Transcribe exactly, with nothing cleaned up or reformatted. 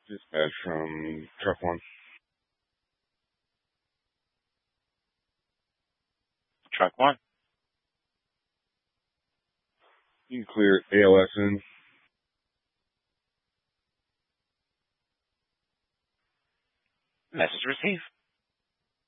Dispatch from truck one. Truck one. You can clear A L S in. Message received.